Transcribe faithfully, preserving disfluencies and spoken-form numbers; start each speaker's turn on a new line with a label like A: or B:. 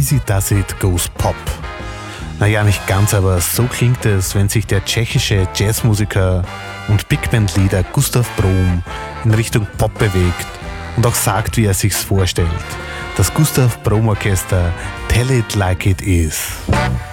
A: Easy Does It Goes Pop. Naja, nicht ganz, aber so klingt es, wenn sich der tschechische Jazzmusiker und Big-Band-Leader Gustav Brom in Richtung Pop bewegt und auch sagt, wie er sich's vorstellt. Das Gustav Brom Orchester Tell It Like It Is.